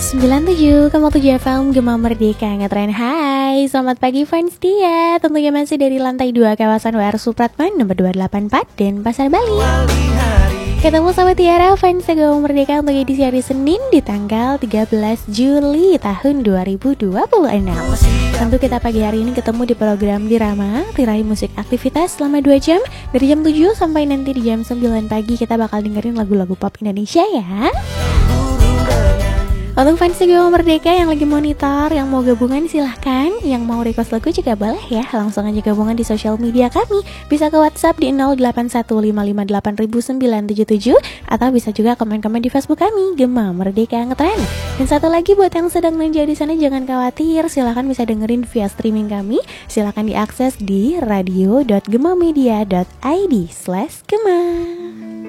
97,7 FM Gema Merdeka Ngetren. Hai, selamat pagi fans dia. Tentunya masih dari lantai 2 kawasan WR Supratman nomor 284 dan Pasar Bali. Ketemu sama Tiara fans Gema Merdeka untuk edisi hari Senin di tanggal 13 Juli tahun 2026. Tentu kita pagi hari ini ketemu di program Dirama, Tirai Musik Aktivitas selama 2 jam. Dari jam 7 sampai nanti di jam 9 pagi kita bakal dengerin lagu-lagu pop Indonesia ya. Untuk fans Gema Merdeka yang lagi monitor, yang mau gabungan silahkan. Yang mau request lagu juga boleh ya. Langsung aja gabungan di sosial media kami. Bisa ke WhatsApp di 0815588977 atau bisa juga komen-komen di Facebook kami Gema Merdeka Ngetren. Dan satu lagi buat yang sedang belanja di sana jangan khawatir, silahkan bisa dengerin via streaming kami. Silahkan diakses di radio.gemamedia.id/gema.